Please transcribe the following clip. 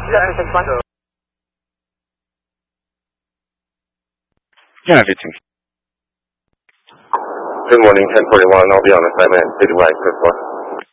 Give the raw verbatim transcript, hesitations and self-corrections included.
Yeah, everything. Good morning, ten forty-one. I'll be on assignment citywide, Chris one.